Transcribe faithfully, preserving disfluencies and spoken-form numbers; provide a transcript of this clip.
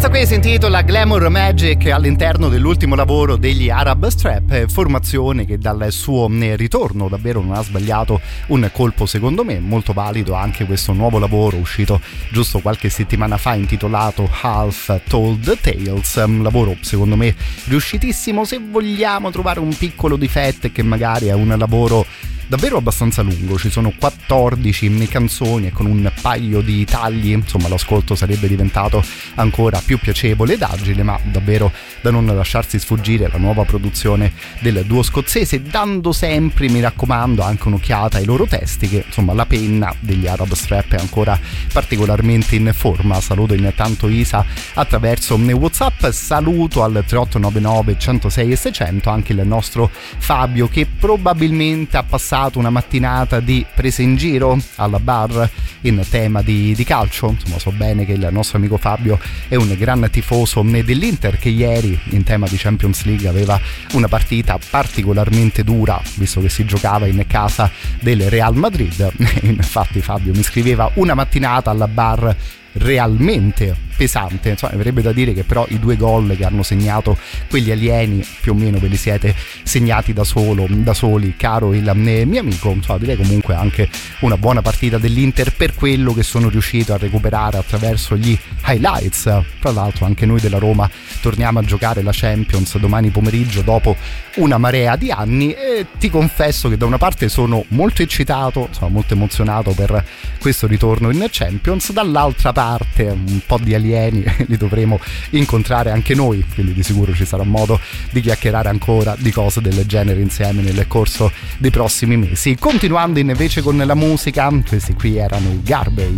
Questa qui si intitola Glamour Magic, all'interno dell'ultimo lavoro degli Arab Strap, formazione che dal suo ritorno davvero non ha sbagliato un colpo, secondo me molto valido anche questo nuovo lavoro uscito giusto qualche settimana fa intitolato Half Told Tales, un lavoro secondo me riuscitissimo. Se vogliamo trovare un piccolo difetto, che magari è un lavoro davvero abbastanza lungo, ci sono quattordici canzoni e con un paio di tagli, insomma l'ascolto sarebbe diventato ancora più piacevole ed agile, ma davvero da non lasciarsi sfuggire la nuova produzione del duo scozzese, dando sempre, mi raccomando, anche un'occhiata ai loro testi, che insomma la penna degli Arab Strap è ancora particolarmente in forma. Saluto intanto Isa attraverso WhatsApp, saluto al tre otto nove nove uno zero sei e seicento anche il nostro Fabio, che probabilmente ha passato una mattinata di presa in giro alla bar in tema di, di calcio. Insomma, so bene che il nostro amico Fabio è un gran tifoso dell'Inter, che ieri in tema di Champions League aveva una partita particolarmente dura, visto che si giocava in casa del Real Madrid. Infatti Fabio mi scriveva una mattinata alla bar realmente pesante, insomma, avrebbe da dire che però i due gol che hanno segnato quegli alieni più o meno ve li siete segnati da solo da soli, caro il mio amico. Insomma, direi comunque anche una buona partita dell'Inter per quello che sono riuscito a recuperare attraverso gli highlights. Tra l'altro anche noi della Roma torniamo a giocare la Champions domani pomeriggio dopo una marea di anni, e ti confesso che da una parte sono molto eccitato, insomma molto emozionato per questo ritorno in Champions, dall'altra parte un po' di alieni li dovremo incontrare anche noi, quindi di sicuro ci sarà modo di chiacchierare ancora di cose del genere insieme nel corso dei prossimi mesi. Continuando invece con la musica, questi qui erano i Garbage.